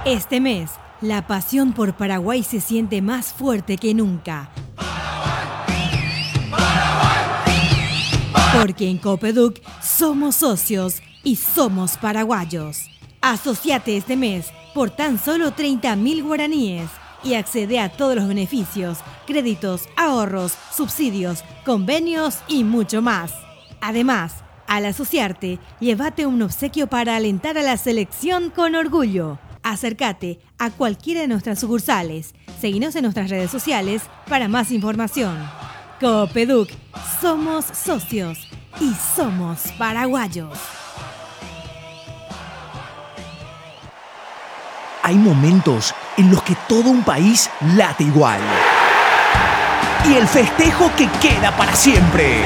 Este mes, la pasión por Paraguay se siente más fuerte que nunca. Porque en Copeduc somos socios y somos paraguayos. Asociate este mes por tan solo 30.000 guaraníes y accede a todos los beneficios, créditos, ahorros, subsidios, convenios y mucho más. Además, al asociarte, llévate un obsequio para alentar a la selección con orgullo. Acércate a cualquiera de nuestras sucursales. Seguinos en nuestras redes sociales para más información. Copeduc, somos socios y somos paraguayos. Hay momentos en los que todo un país late igual. Y el festejo que queda para siempre.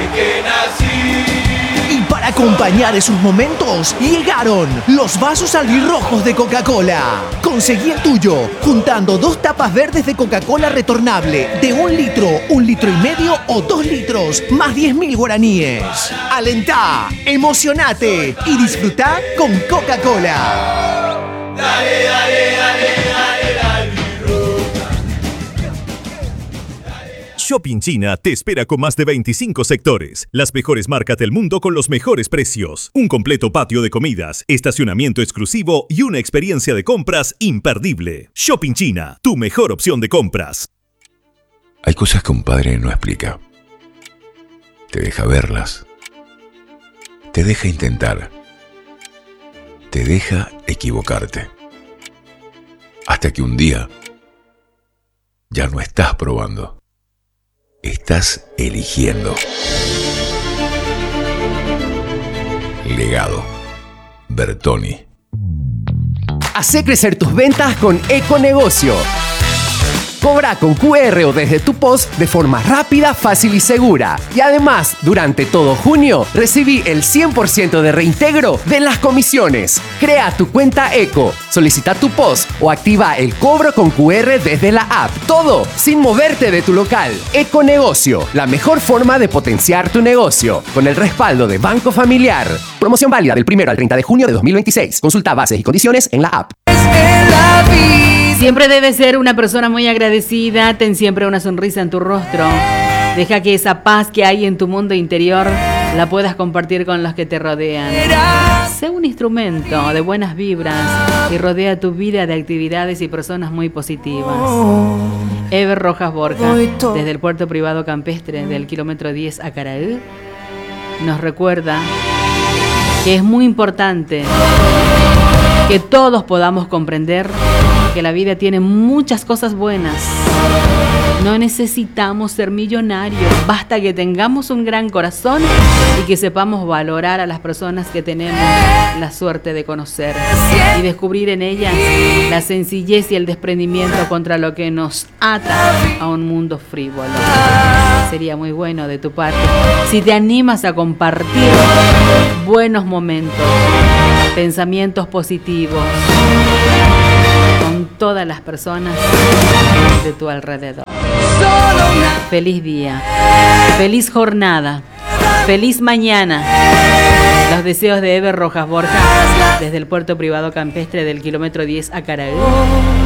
Y para acompañar esos momentos, llegaron los vasos albirrojos de Coca-Cola. Conseguí el tuyo juntando 2 tapas verdes de Coca-Cola retornable de 1 litro, 1,5 litros o 2 litros, más 10.000 guaraníes. Alentá, emocionate y disfrutá con Coca-Cola. Dale, dale, dale, dale, dale. Shopping China te espera con más de 25 sectores, las mejores marcas del mundo con los mejores precios, un completo patio de comidas, estacionamiento exclusivo y una experiencia de compras imperdible. Shopping China, tu mejor opción de compras. Hay cosas que un padre no explica. Te deja verlas. Te deja intentar. Te deja equivocarte. Hasta que un día ya no estás probando. Estás eligiendo. Legado. Bertoni. Hacé crecer tus ventas con Econegocio. Cobra con QR o desde tu POS de forma rápida, fácil y segura. Y además, durante todo junio, recibí el 100% de reintegro de las comisiones. Crea tu cuenta Eco, solicita tu POS o activa el cobro con QR desde la app. Todo sin moverte de tu local. Econegocio, la mejor forma de potenciar tu negocio. Con el respaldo de Banco Familiar. Promoción válida del 1 al 30 de junio de 2026. Consulta bases y condiciones en la app. Siempre debes ser una persona muy agradecida. Ten siempre una sonrisa en tu rostro. Deja que esa paz que hay en tu mundo interior la puedas compartir con los que te rodean. Sé un instrumento de buenas vibras y rodea tu vida de actividades y personas muy positivas. Eber Rojas Borja, desde el puerto privado campestre del kilómetro 10 a Caraí, nos recuerda que es muy importante que todos podamos comprender que la vida tiene muchas cosas buenas. No necesitamos ser millonarios, basta que tengamos un gran corazón y que sepamos valorar a las personas que tenemos la suerte de conocer y descubrir en ellas la sencillez y el desprendimiento contra lo que nos ata a un mundo frívolo. Sería muy bueno de tu parte si te animas a compartir buenos momentos, pensamientos positivos con todas las personas de tu alrededor. Feliz día, feliz jornada, feliz mañana. Los deseos de Eber Rojas Borja desde el puerto privado campestre del kilómetro 10 a Caraí.